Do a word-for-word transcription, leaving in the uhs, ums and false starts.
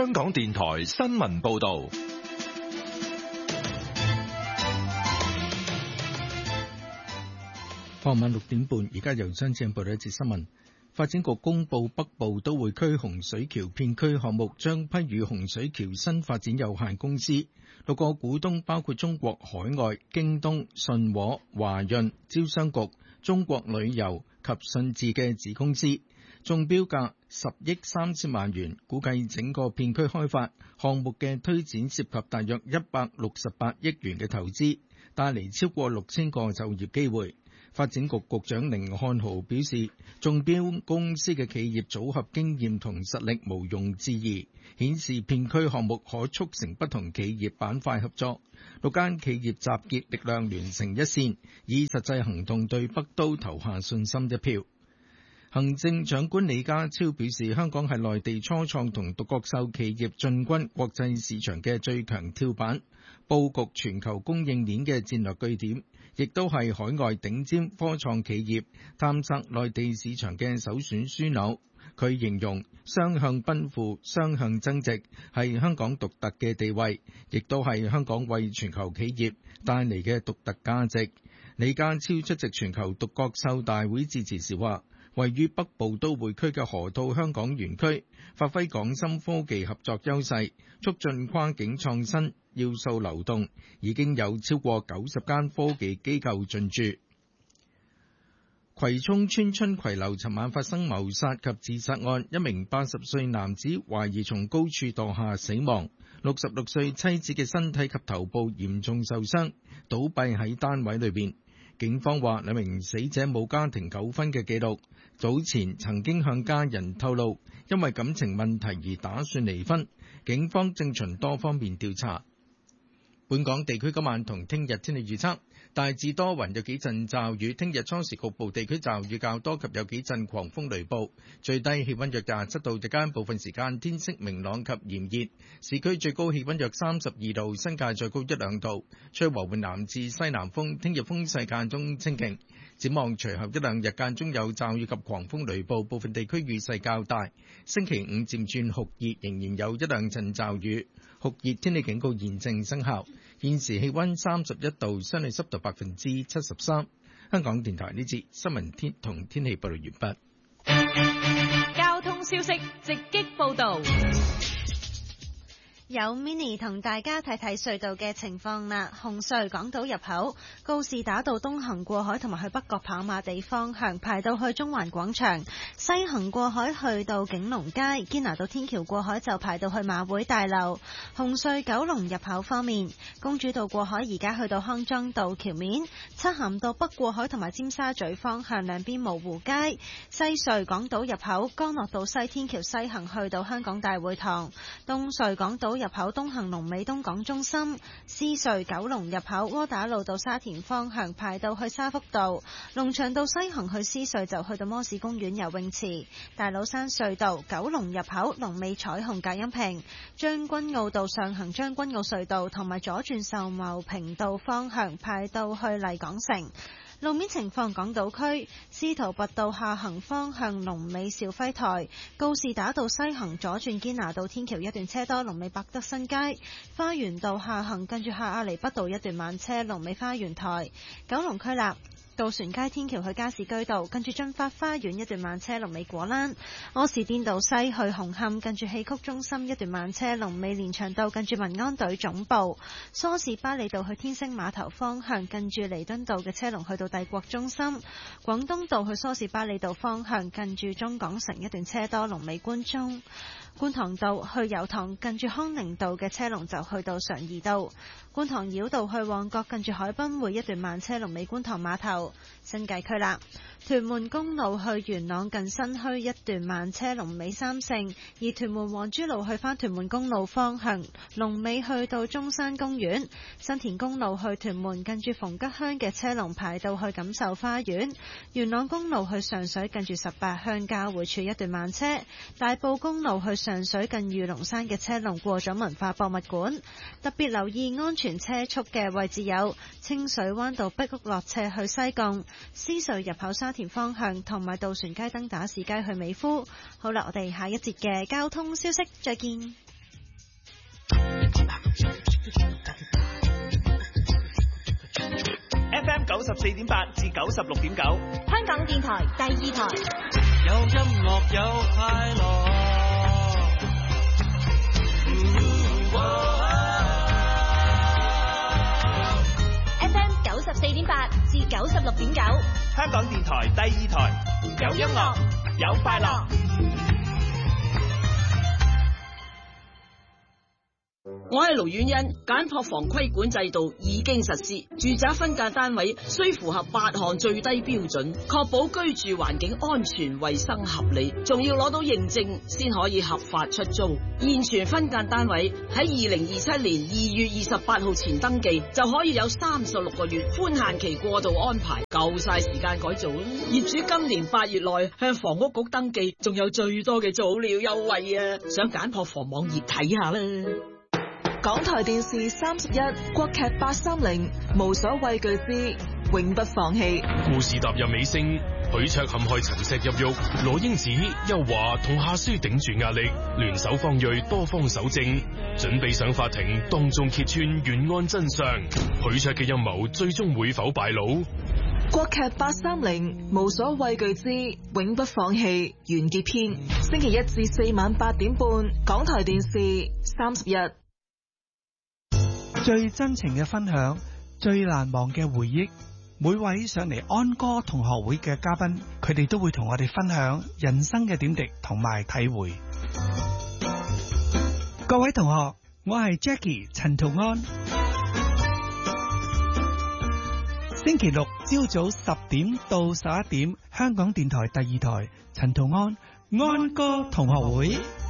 香港電台新聞報道。 傍晚六點半，而家由張志報道一節新聞。發展局公布北部都會區洪水橋片區項目將批予洪水橋新發展有限公司，六個股東包括中國海外、京東、信和、華潤、招商局、中國旅遊及信置嘅子公司，中標價十億三千萬元，估計整個片區開發項目嘅推展涉及大約一百六十八億元嘅投資，帶嚟超過六千個就業機會。發展局局長甯漢豪表示，中標公司嘅企業組合經驗同實力毋庸置疑，顯示片區項目可促成不同企業板塊合作。六間企業集結力量聯成一線，以實際行動對北都投下信心一票。行政長官李家超表示，香港係內地初創同獨角獸企業進軍國際市場嘅最強跳板，佈局全球供應鏈嘅戰略據點，亦都係海外頂尖科創企業探索內地市場嘅首選樞紐。佢形容雙向奔赴、雙向增值係香港獨特嘅地位，亦都係香港為全球企業帶嚟嘅獨特價值。李家超出席全球獨角獸大會致辭時話，位於北部都會區嘅河套香港園區，發揮港深科技合作優勢，促進跨境創新要素流動，已經有超過九十間科技機構進駐。葵涌村春葵樓尋晚發生謀殺及自殺案，一名八十歲男子懷疑從高處墮下死亡，六十六歲妻子嘅身體及頭部嚴重受傷，倒斃喺單位裏邊。警方話兩名死者冇家庭糾紛嘅記錄，早前曾經向家人透露因為感情問題而打算離婚，警方正循多方面調查。本港地區今晚同聽日天氣預測，大致多雲，有幾陣驟雨，聽日初時局部地區驟雨較多及有幾陣狂風雷暴，最低氣溫約廿七度，日間部分時間天色明朗及炎熱，市區最高氣溫約三十二度，新界再高一兩度，吹和緩南至西南風，聽日風勢間中清勁。展望隨後一兩日間中有驟雨及狂風雷暴，部分地區雨勢較大。星期五漸轉酷熱，仍然有一兩陣驟雨。酷熱天氣警告現正生效。現時氣溫三十一度，相對濕度百分之七十三。香港電台呢節新聞天同天氣報道完畢。交通消息直擊報道。 有 mini 同大家睇睇隧道嘅情況啦。紅隧港島入口告士打道東行過海同埋去北角跑馬地方向排到去中環廣場，西行過海去到景隆街，堅拿道天橋過海就排到去馬會大樓。紅隧九龍入口方面，公主道過海而家去到康莊道橋面，漆咸道北過海同埋尖沙咀方向兩邊蕪湖街。西隧港島入口干諾道西天橋西行去到香港大會堂，東隧港島入口東行龍尾東港中心，獅隧九龍入口窩打老道沙田方向排到去沙福道，龍翔道西行去獅隧就去到摩士公園游泳池，大老山隧道九龍入口龍尾彩虹隔音屏，將軍澳道上行將軍澳隧道同埋左轉秀茂坪道方向排到去麗港城。路面情況，港島區司徒拔道下行方向龍尾兆輝台，告士打道西行左轉堅拿道天橋一段車多，龍尾百德新街，花園道下行跟住下亞厘畢道一段慢車，龍尾花園台。九龍區立渡船街天橋去加士居道，跟住駿發花園一段慢車，龍尾果欄。柯士甸道西去紅磡，跟住戲曲中心一段慢車，龍尾連翔道，跟住民安隊總部。梳士巴利道去天星碼頭方向，跟住彌敦道嘅車龍去到帝國中心。廣東道去梳士巴利道方向，跟住中港城一段車多，龍尾觀中。觀塘道去油塘，近住康寧道嘅車龍就去到常怡道。觀塘繞道去旺角，近住海濱會一段慢車，龍尾觀塘碼頭。新界區啦，屯門公路去元朗近新墟一段慢車，龍尾三聖。而屯門皇珠路去返屯門公路方向，龍尾去到中山公園。新田公路去屯門，近住馮吉鄉嘅車龍排到去錦繡花園。元朗公路去上水，近住十八鄉交匯處一段慢車。大埔公路去上水近御龍山嘅車龍過咗文化博物館。特別留意安全車速嘅位置有清水灣道碧屋落斜去西貢，獅隧入口沙田方向，同埋渡船街登打士街去美孚。好啦，我哋下一節嘅交通消息再見。 九十四點八至九十六點九， 香港電台第二台。 有音樂有快樂。 F M 九十四點八至九十六點九， 香港電台第二台，有音樂有快樂。 我係盧婉欣，簡樸房規管制度已經實施，住宅分間單位需符合八項最低標準，確保居住環境安全、衛生合理，仲要攞到認證先可以合法出租。現存分間單位喺二零二七年二月二十八號前登記，就可以有三十六個月寬限期過渡安排，夠晒時間改造啦。業主今年八月內向房屋局登記，仲有最多嘅早鳥優惠啊！上簡樸房網頁睇下啦。 港台電視三十一，國劇八三零，無所畏懼之永不放棄。 故事踏入尾聲，許卓陷害陳石入獄，羅英子、邱華同夏書頂住壓力，聯手方銳多方搜證，準備上法庭當眾揭穿原案真相。許卓嘅陰謀最終會否敗露？ 國劇八三零，無所畏懼之永不放棄完結篇，星期一至四晚八點半，港台電視三十一。 最真情嘅分享，最難忘嘅回憶，每位上嚟安歌同學會嘅嘉賓，佢哋都會同我哋分享人生嘅點滴同埋體會。各位同學，我係 Jackie 陳圖安。星期六朝早十點到十一點，香港電台第二台陳圖安安歌同學會。